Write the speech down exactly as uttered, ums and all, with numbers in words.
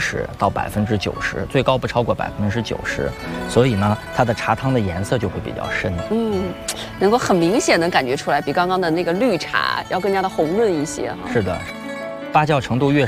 十到百分之九十，最高不超过百分之九十，所以呢，它的茶汤的颜色就会比较深。 嗯，能够很明显的感觉出来，比刚刚的那个绿茶要更加的红润一些哈。 是的，发酵程度越